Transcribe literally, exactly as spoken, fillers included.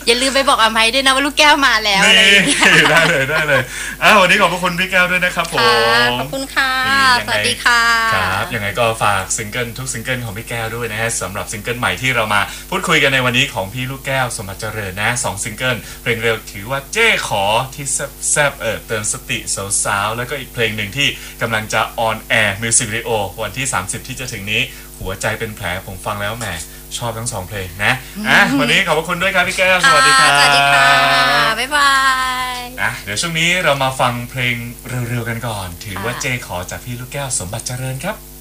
อย่าลืมไปบอกอาไมด้วยนะว่าลูกแก้วมาแล้วอะไรอย่างเงี้ยได้เลยได้เลยอ่ะวันนี้ขอบพระคุณพี่แก้วด้วยนะครับผมขอบคุณค่ะสวัสดีค่ะครับยังไงก็ฝากซิงเกิลทุกซิงเกิลของพี่แก้วด้วยนะฮะสำหรับซิงเกิลใหม่ที่เรามาพูดคุยกันในวันนี้ของพี่ลูกแก้วสมบัติเจริญนะสองซิงเกิลเพลงเร็วถือว่าเจ้ขอที่แซ่บๆเออเตือนสติสาวๆแล้วก็อีกเพลงหนึ่งที่กำลังจะออนแอร์มิวสิกวิดีโอวันที่สามสิบที่จะถึงนี้หัวใจเป็นแผลผมฟังแล้วแหมชอบทั้งสองเพลงนะอ่ะวันนี้ขอบคุณด้วยครับพี่แก้วสวัสดีครับสวัสดีค่ะบ๊ายบายอ่ะเดี๋ยวช่วงนี้เรามาฟังเพลงเร็วๆกันก่อนถือว่าเจขอจากพี่ลูกแก้วสมบัติเจริญครับ